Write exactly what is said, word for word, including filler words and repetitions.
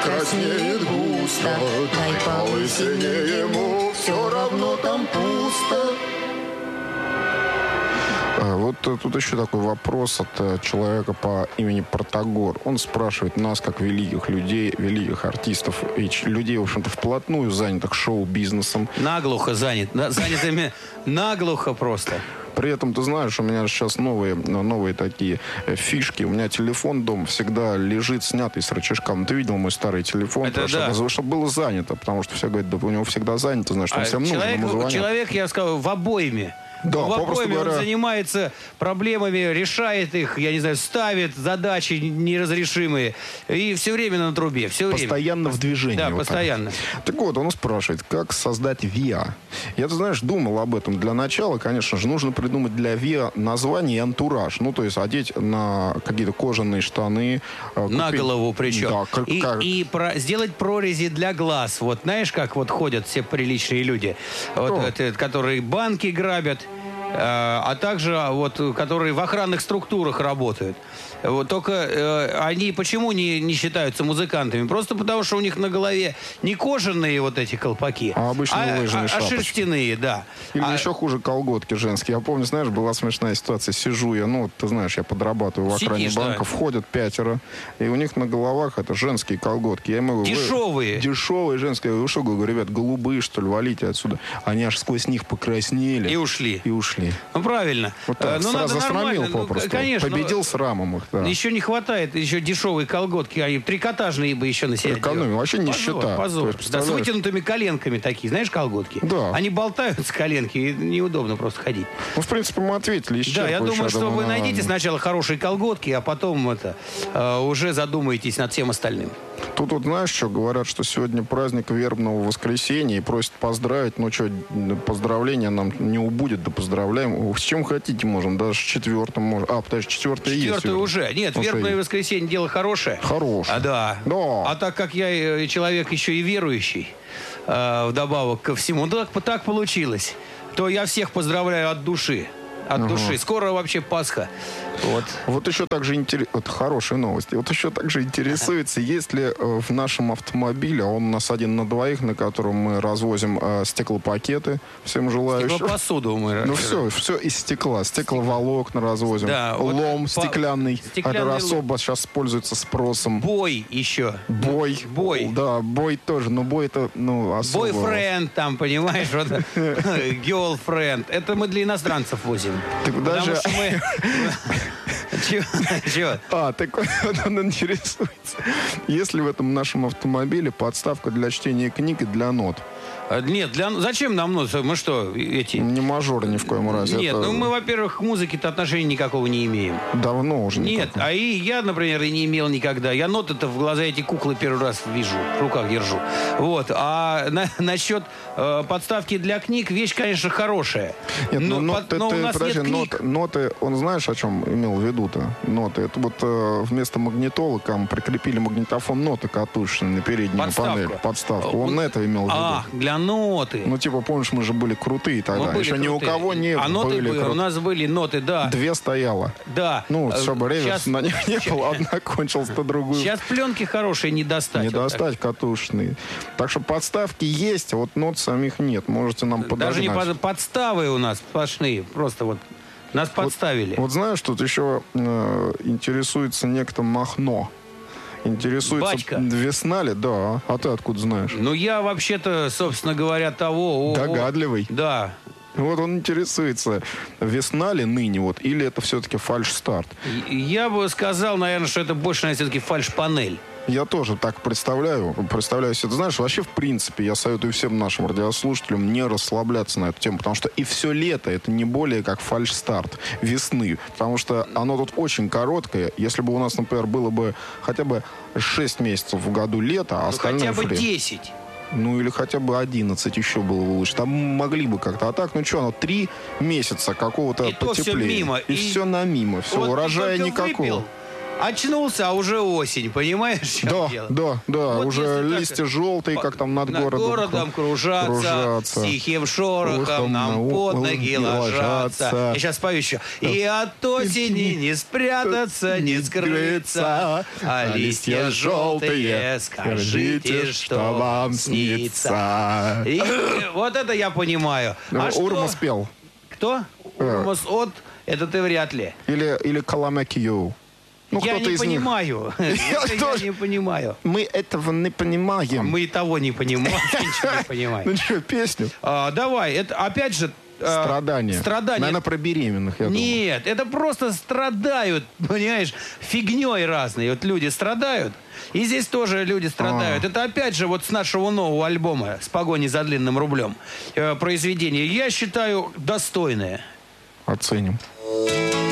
краснеет густо, дай полысине ему, все равно там пусто. Вот тут еще такой вопрос от человека по имени Протагор. Он спрашивает нас, как великих людей, великих артистов и людей, в общем-то, вплотную занятых шоу-бизнесом. Наглухо занят. Занятыми наглухо просто. При этом, ты знаешь, у меня сейчас новые, новые такие фишки. У меня телефон дома всегда лежит снятый с рычажка. Ну, ты видел мой старый телефон? Это да. чтобы, чтобы было занято, потому что все говорят, да у него всегда занято, знаешь, он а всем человек, нужен, ему звонят. Человек, я сказал, в обойме. Да, в обойме говоря... он занимается проблемами, решает их, я не знаю, ставит задачи неразрешимые. И все время на трубе, все время. Постоянно в движении. Да, вот постоянно. Так. так вот, он спрашивает, как создать ви эй. Я, ты знаешь, думал об этом. Для начала, конечно же, нужно придумать для ви эй название и антураж. Ну, то есть одеть на какие-то кожаные штаны. Купить... На голову причем. Да, как, и как... и про... сделать прорези для глаз. Вот знаешь, как вот ходят все приличные люди, вот, вот, которые банки грабят, а также вот, которые в охранных структурах работают. Вот, только э, они почему не, не считаются музыкантами? Просто потому, что у них на голове не кожаные вот эти колпаки, а обычные а, лыжные а, шапочки. а шерстяные, да. Или а... еще хуже колготки женские. Я помню, знаешь, была смешная ситуация. Сижу я, ну, ты знаешь, я подрабатываю в охране Сидишь, банка. Да. Входят пятеро, и у них на головах это женские колготки. Я ему, дешевые. Вы, дешевые женские. Вы что, говорю, ребят, голубые, что ли, валите отсюда. Они аж сквозь них покраснели. И ушли. И ушли. Ну, правильно. Вот так, ну, сразу надо срамил нормально. попросту. Ну, конечно. Победил срамом их, да. Еще не хватает еще дешевые колготки. Они трикотажные бы еще на себя экономим. Вообще нищета. Позор. Есть, да, с вытянутыми коленками такие, знаешь, колготки? Да. Они болтаются коленки, и неудобно просто ходить. Ну, в принципе, мы ответили. Да, я думаю, что вы на... найдите сначала хорошие колготки, а потом это э, уже задумаетесь над всем остальным. Тут вот знаешь, что говорят, что сегодня праздник вербного воскресенья и просят поздравить. Ну что, поздравления нам не убудет, да поздравляем. С чем хотите можем, даже с четвертым можем. А, подожди, четвертое есть. Четвертое уже. Нет, уже вербное есть. Воскресенье дело хорошее. Хорошее. А, да. Но. А так как я человек еще и верующий, э, вдобавок ко всему, ну, так, так получилось, то я всех поздравляю от души. От угу. души. Скоро вообще Пасха. Вот. Вот еще также интерес... Вот хорошие новости. Вот еще также интересуется, есть ли в нашем автомобиле, а он у нас один на двоих, на котором мы развозим э, стеклопакеты всем желающим. Стеклопосуду мы. Ну все, все из стекла. Стекловолокна развозим. Да, лом вот стеклянный. Стеклянный особо лом. Сейчас пользуется спросом. Бой еще. Бой. Бой. Да, бой тоже. Но бой это, ну, особо. Бойфренд там, понимаешь? Girlfriend. Это мы для иностранцев возим. Так даже... Чего? Чего? А, так вот он интересуется. Есть ли в этом нашем автомобиле подставка для чтения книг и для нот? Нет, для... зачем нам ноты? Мы что, эти... Не мажоры ни в коем разе. Нет, это... ну мы, во-первых, к музыке-то отношения никакого не имеем. Давно уже. Нет, никакого. А и я, например, и не имел никогда. Я ноты-то в глаза эти куклы первый раз вижу, в руках держу. Вот. А на, насчет э, подставки для книг, вещь, конечно, хорошая. Нет, но, но, под, ноты, но ты, у нас подожди, нет книг. Ноты, ноты, он знаешь, о чем имел в виду-то? Ноты. Это вот э, вместо магнитолок прикрепили магнитофон ноты катушечные на переднюю Подставку. панель. Подставку. Он, он это имел в виду. А, для ноты. Ну, типа, помнишь, мы же были крутые тогда. Были Еще крутые. ни у кого не а были. Ноты Крут... У нас были ноты, да. Две стояло. Да. Ну, чтобы реверс Сейчас... на них не было, одна кончилась, то другую. Сейчас пленки хорошие не достать. Не вот достать так. Катушечные. Так что подставки есть, а вот нот самих нет. Можете нам подогнать. Даже не под... подставы у нас сплошные. Просто вот нас подставили. Вот, вот знаешь, тут еще э, интересуется некто Махно. Интересуется, Бачка. Весна ли? Да. А ты откуда знаешь? Ну, я вообще-то, собственно говоря, того... О, Догадливый. Да. Вот он интересуется, весна ли ныне, вот, или это все-таки фальш-старт? Я бы сказал, наверное, что это больше, наверное, все-таки фальш-панель. Я тоже так представляю. Представляю себе. Ты знаешь, вообще, в принципе, я советую всем нашим радиослушателям не расслабляться на эту тему, потому что и все лето это не более как фальш-старт весны. Потому что оно тут очень короткое. Если бы у нас, например, было бы хотя бы шесть месяцев в году лета, а ну, остальное... хотя бы фри... десять. Ну, или хотя бы одиннадцать еще было бы лучше. Там могли бы как-то. А так, ну что, оно три месяца какого-то и потеплее. То все мимо. И, и все на мимо. Все, вот урожая никакого. Выпил, Очнулся, а уже осень, понимаешь, в чем Да, дело? да, да, Вот уже если так- листья желтые, как там над, Над городом, городом кружатся, кружатся. с тихим шорохом Шорохом нам на под у- ноги ложатся. ложатся. Я сейчас пою еще. И от осени не спрятаться, не скрыться, а листья желтые, скажите, что вам снится. И вот это я понимаю. А что? Урмас пел. Кто? Урмас от? Это ты вряд ли. Или, или Каламекио. Ну, Я кто-то не из них. понимаю. Это Я тоже. не понимаю. Мы этого не понимаем. Мы и того не понимаем, ничего не Ну понимаем. что, песню? А, Давай, это опять же... а, Страдания. Страдания. Наверное, про беременных, я думаю. Нет, это просто страдают, понимаешь, фигней разной. Вот люди страдают, и здесь тоже люди страдают. А. Это опять же вот с нашего нового альбома «С погоней за длинным рублем» э, произведение. Я считаю, достойное. Оценим.